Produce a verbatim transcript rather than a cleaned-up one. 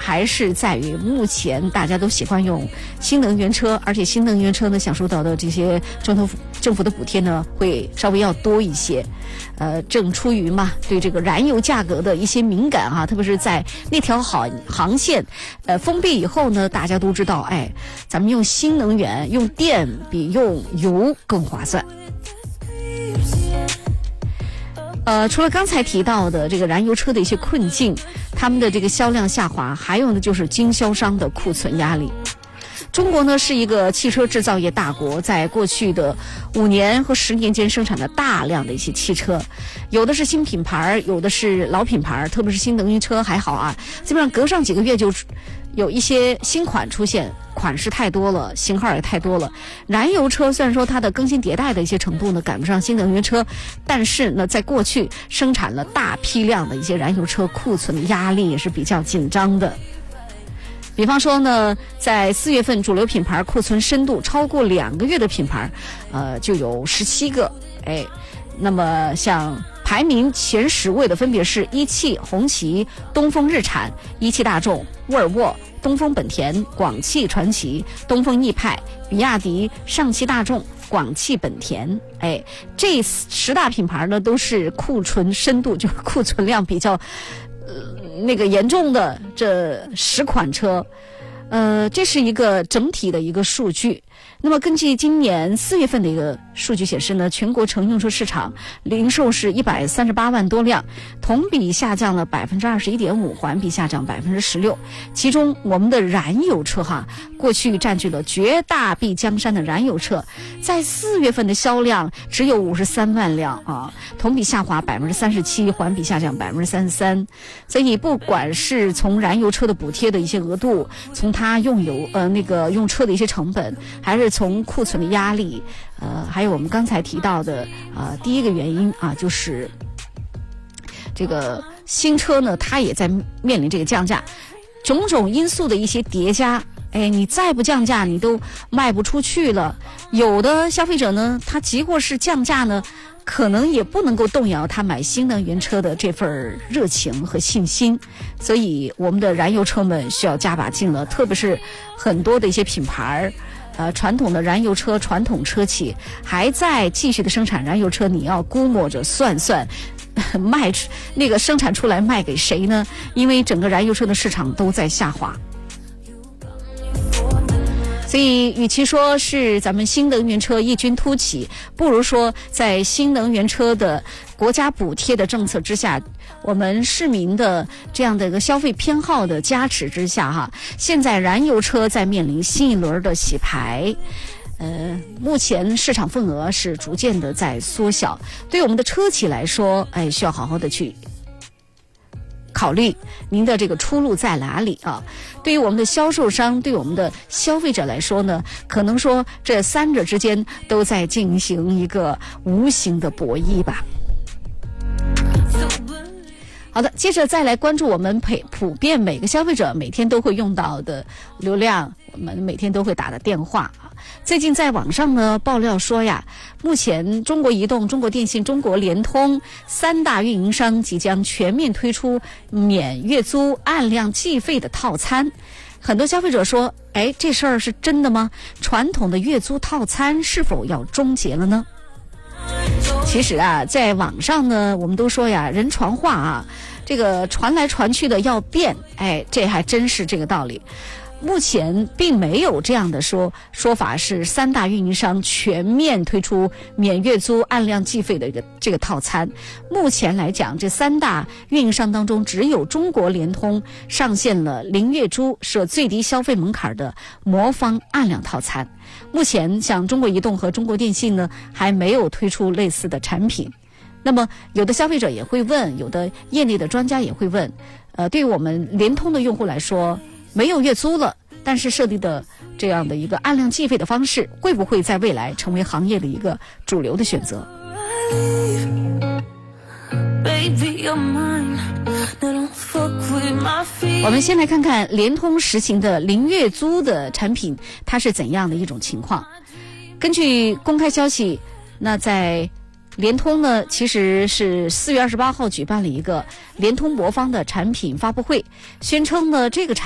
还是在于目前大家都喜欢用新能源车，而且新能源车呢享受到的这些政府政府的补贴呢会稍微要多一些。呃，正出于嘛对这个燃油价格的一些敏感哈、啊，特别是在那条航航线呃封闭以后呢，大家都知道，哎，咱们用新能源用电比用油更划算。呃，除了刚才提到的这个燃油车的一些困境，他们的这个销量下滑，还有呢就是经销商的库存压力。中国呢是一个汽车制造业大国，在过去的五年和十年间生产了大量的一些汽车，有的是新品牌，有的是老品牌，特别是新能源车还好啊，基本上隔上几个月就有一些新款出现，款式太多了，型号也太多了。燃油车虽然说它的更新迭代的一些程度呢赶不上新能源车，但是呢在过去生产了大批量的一些燃油车，库存的压力也是比较紧张的。比方说呢，在四月份主流品牌库存深度超过两个月的品牌，呃，就有十七个。哎，那么像排名前十位的分别是一汽、红旗、东风日产、一汽大众、沃尔沃、东风本田、广汽传祺、东风奕派、比亚迪、上汽大众、广汽本田。哎，这十大品牌呢都是库存深度，就是库存量比较呃那个严重的这十款车。呃，这是一个整体的一个数据。那么根据今年四月份的一个数据显示呢，全国乘用车市场零售是一百三十八万多辆，同比下降了百分之二十一点五，环比下降百分之十六。其中我们的燃油车哈，过去占据了绝大壁江山的燃油车，在四月份的销量只有五十三万辆啊，同比下滑百分之三十七，环比下降百分之三十三。所以不管是从燃油车的补贴的一些额度，从它用油呃那个用车的一些成本，还是从库存的压力，呃，还有我们刚才提到的呃第一个原因啊，就是这个新车呢，它也在面临这个降价，种种因素的一些叠加。哎，你再不降价，你都卖不出去了。有的消费者呢，他即或是降价呢，可能也不能够动摇他买新能源车的这份热情和信心。所以我们的燃油车们需要加把劲了，特别是很多的一些品牌，呃，传统的燃油车、传统车企还在继续的生产燃油车，你要估摸着算算，卖出那个生产出来卖给谁呢？因为整个燃油车的市场都在下滑。所以与其说是咱们新能源车异军突起，不如说在新能源车的国家补贴的政策之下，我们市民的这样的一个消费偏好的加持之下哈，现在燃油车在面临新一轮的洗牌。呃，目前市场份额是逐渐的在缩小，对我们的车企来说，哎，需要好好的去考虑您的这个出路在哪里啊？对于我们的销售商，对我们的消费者来说呢，可能说这三者之间都在进行一个无形的博弈吧。好的，接着再来关注我们普普遍每个消费者每天都会用到的流量，我们每天都会打的电话啊。最近在网上呢爆料说呀，目前中国移动、中国电信、中国联通三大运营商即将全面推出免月租、按量计费的套餐。很多消费者说，哎，这事儿是真的吗？传统的月租套餐是否要终结了呢？其实啊，在网上呢，我们都说呀，人传话啊，这个传来传去的要变，哎，这还真是这个道理。目前并没有这样的说说法，是三大运营商全面推出免月租、按量计费的一个这个套餐。目前来讲，这三大运营商当中，只有中国联通上线了零月租设最低消费门槛的魔方按量套餐。目前像中国移动和中国电信呢，还没有推出类似的产品。那么有的消费者也会问，有的业内的专家也会问，呃，对于我们联通的用户来说，没有月租了，但是设定的这样的一个按量计费的方式，会不会在未来成为行业的一个主流的选择？我们先来看看联通实行的零月租的产品，它是怎样的一种情况。根据公开消息，那在联通呢，其实是四月二十八号举办了一个联通魔方的产品发布会，宣称呢这个产